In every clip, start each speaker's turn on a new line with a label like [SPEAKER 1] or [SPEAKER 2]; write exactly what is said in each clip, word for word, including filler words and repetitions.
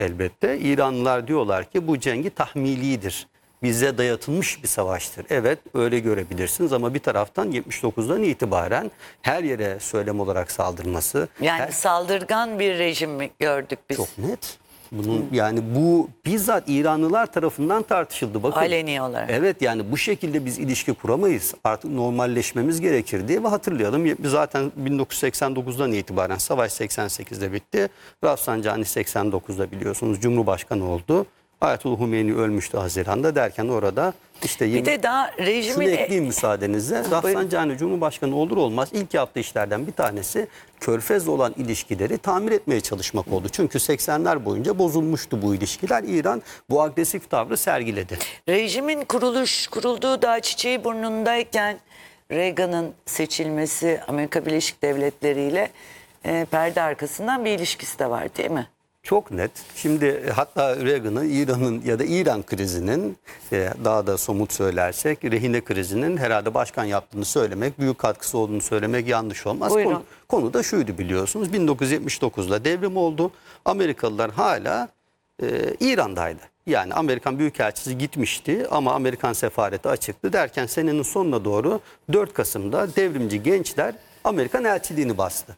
[SPEAKER 1] elbette. İranlılar diyorlar ki bu cengi tahmilidir. Bize dayatılmış bir savaştır. Evet, öyle görebilirsiniz ama bir taraftan yetmiş dokuzdan itibaren her yere söylem olarak saldırması.
[SPEAKER 2] Yani
[SPEAKER 1] her...
[SPEAKER 2] saldırgan bir rejim mi gördük biz?
[SPEAKER 1] Çok net. Bunun yani bu bizzat İranlılar tarafından tartışıldı. Bakın.
[SPEAKER 2] Aleni olarak.
[SPEAKER 1] Evet, yani bu şekilde biz ilişki kuramayız. Artık normalleşmemiz gerekir diye ve hatırlayalım. Zaten bin dokuz yüz seksen dokuzdan itibaren savaş seksen sekizde bitti. Rafsanjani seksen dokuzda biliyorsunuz Cumhurbaşkanı oldu. Ayetullah Humeyni ölmüştü Haziran'da derken orada işte
[SPEAKER 2] bir de daha rejimin...
[SPEAKER 1] Şunu ekleyeyim müsaadenizle. Rafsanjani Cumhurbaşkanı olur olmaz ilk yaptığı işlerden bir tanesi Körfez'le olan ilişkileri tamir etmeye çalışmak oldu. Çünkü seksenler boyunca bozulmuştu bu ilişkiler. İran bu agresif tavrı sergiledi.
[SPEAKER 2] Rejimin kuruluş kurulduğu daha çiçeği burnundayken Reagan'ın seçilmesi Amerika Birleşik Devletleri ile e, perde arkasından bir ilişkisi de var değil mi?
[SPEAKER 1] Çok net. Şimdi hatta Reagan'ın İran'ın ya da İran krizinin daha da somut söylersek rehine krizinin herhalde başkan yaptığını söylemek, büyük katkısı olduğunu söylemek yanlış olmaz. Konu, konu da şuydu biliyorsunuz. bin dokuz yüz yetmiş dokuzda devrim oldu. Amerikalılar hala e, İran'daydı. Yani Amerikan Büyükelçisi gitmişti ama Amerikan sefareti açıktı derken senenin sonuna doğru dört Kasım'da devrimci gençler Amerikan elçiliğini bastı.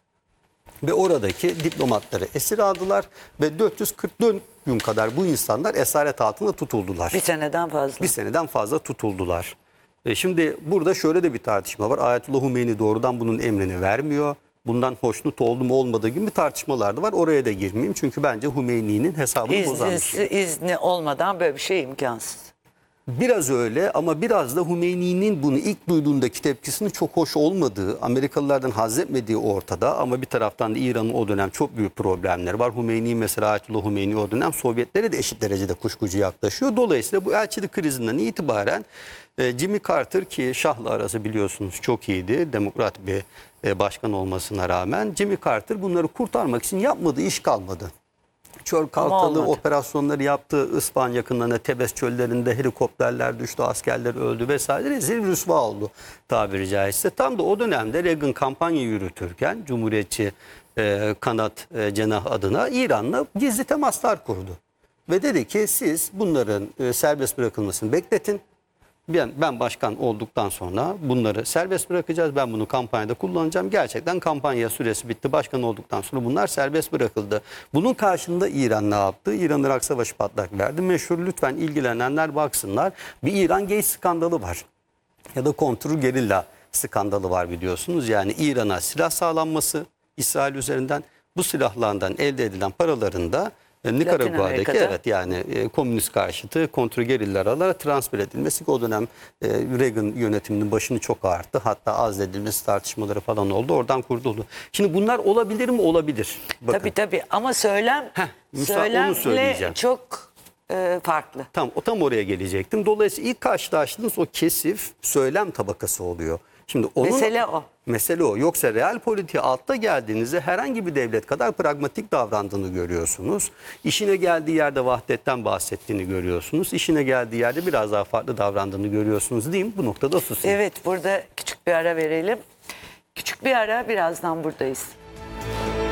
[SPEAKER 1] Ve oradaki diplomatları esir aldılar ve dört yüz kırk dört gün kadar bu insanlar esaret altında tutuldular.
[SPEAKER 2] Bir seneden fazla.
[SPEAKER 1] Bir seneden fazla tutuldular. E şimdi burada şöyle de bir tartışma var. Ayetullah Humeyni doğrudan bunun emrini vermiyor. Bundan hoşnut oldu mu olmadığı gibi tartışmalar da var. Oraya da girmeyeyim çünkü bence Humeyni'nin hesabını
[SPEAKER 2] İzni,
[SPEAKER 1] bozan bir şey.
[SPEAKER 2] İzni olmadan böyle bir şey imkansız.
[SPEAKER 1] Biraz öyle ama biraz da Humeyni'nin bunu ilk duyduğundaki tepkisinin çok hoş olmadığı, Amerikalılardan haz etmediği ortada. Ama bir taraftan da İran'ın o dönem çok büyük problemleri var. Humeyni mesela Ayetullah Humeyni o dönem Sovyetlere de eşit derecede kuşkucu yaklaşıyor. Dolayısıyla bu elçilik krizinden itibaren e, Jimmy Carter ki Şah'la arası biliyorsunuz çok iyiydi. Demokrat bir e, başkan olmasına rağmen Jimmy Carter bunları kurtarmak için yapmadığı iş kalmadı. Çöl Kartalı operasyonları yaptı. İsfahan yakınlarına Tebes çöllerinde helikopterler düştü, askerler öldü vesaire. Zil rüsva oldu tabiri caizse. Tam da o dönemde Reagan kampanya yürütürken Cumhuriyetçi e, kanat e, cenah adına İran'la gizli temaslar kurdu. Ve dedi ki siz bunların e, serbest bırakılmasını bekletin. Ben, ben başkan olduktan sonra bunları serbest bırakacağız. Ben bunu kampanyada kullanacağım. Gerçekten kampanya süresi bitti. Başkan olduktan sonra bunlar serbest bırakıldı. Bunun karşılığında İran ne yaptı? İran-Irak Savaşı patlak verdi. Meşhur, lütfen ilgilenenler baksınlar. Bir İran Gate skandalı var. Ya da kontr gerilla skandalı var biliyorsunuz. Yani İran'a silah sağlanması İsrail üzerinden, bu silahlardan elde edilen paraların da Nikaragua'daki evet yani e, komünist karşıtı kontrgerillalara transfer edilmesi o dönem e, Reagan yönetiminin başını çok ağarttı. Hatta azledilmesi tartışmaları falan oldu. Oradan kurtuldu. Şimdi bunlar olabilir mi? Olabilir. Bakın.
[SPEAKER 2] Tabii tabii ama söylem
[SPEAKER 1] Heh,
[SPEAKER 2] söylemle çok e, farklı.
[SPEAKER 1] Tam, o tam oraya gelecektim. Dolayısıyla ilk karşılaştığınız o kesif söylem tabakası oluyor. Şimdi onun,
[SPEAKER 2] mesele o.
[SPEAKER 1] Mesele o. Yoksa real politiğe altta geldiğinizde herhangi bir devlet kadar pragmatik davrandığını görüyorsunuz. İşine geldiği yerde vahdetten bahsettiğini görüyorsunuz. İşine geldiği yerde biraz daha farklı davrandığını görüyorsunuz diyeyim. Bu noktada susayım.
[SPEAKER 2] Evet, burada küçük bir ara verelim. Küçük bir ara, birazdan buradayız.